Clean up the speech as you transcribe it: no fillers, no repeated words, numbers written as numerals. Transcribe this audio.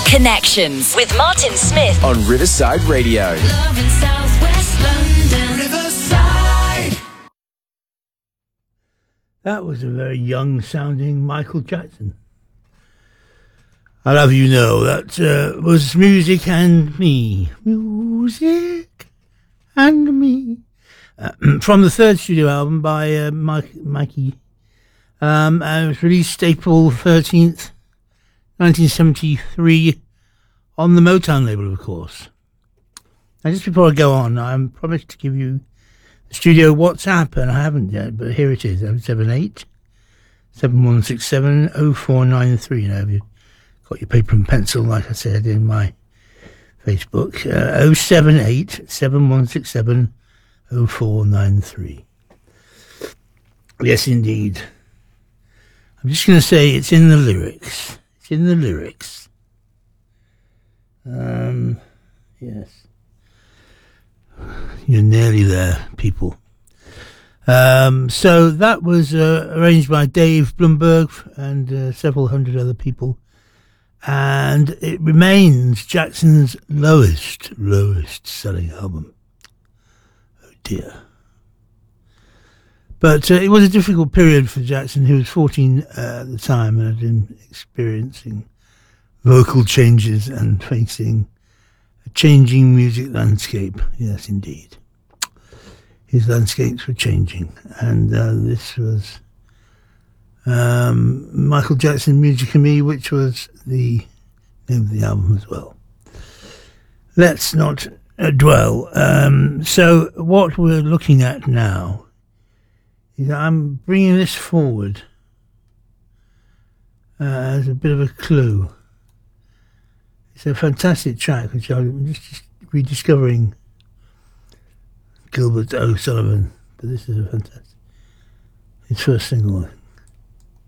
Connections with Martin Smith on Riverside Radio. Love in South West London. Riverside. That was a very young sounding Michael Jackson. I love you know that was Music and Me. Music and Me. From the third studio album by Mikey. And it was released April 13th, 1973 on the Motown label, of course. Now, just before I go on, I promised to give you the studio WhatsApp, and I haven't yet, but here it is, 078 7167 0493. Now, have you got your paper and pencil, like I said, in my Facebook? 078 7167 0493. Yes, indeed. I'm just going to say it's in the lyrics. It's in the lyrics. Yes. You're nearly there, people. So that was arranged by Dave Blumberg and several hundred other people. And it remains Jackson's lowest selling album. Oh dear. But it was a difficult period for Jackson, who was 14 at the time and had been experiencing vocal changes and facing a changing music landscape. Yes, indeed. His landscapes were changing. And this was Michael Jackson, Music and Me, which was the name of the album as well. Let's not dwell. So what we're looking at now, I'm bringing this forward as a bit of a clue. It's a fantastic track, which I'm just rediscovering Gilbert O'Sullivan, but this is a fantastic. His first single,